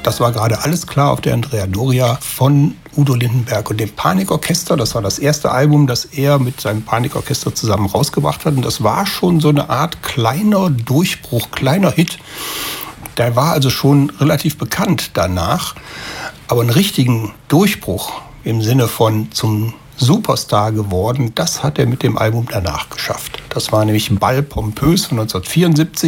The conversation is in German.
Das war gerade alles klar auf der Andrea Doria von Udo Lindenberg und dem Panikorchester. Das war das erste Album, das er mit seinem Panikorchester zusammen rausgebracht hat. Und das war schon so eine Art kleiner Durchbruch, kleiner Hit. Der war also schon relativ bekannt danach. Aber einen richtigen Durchbruch im Sinne von zum Superstar geworden, das hat er mit dem Album danach geschafft. Das war nämlich Ball pompös von 1974.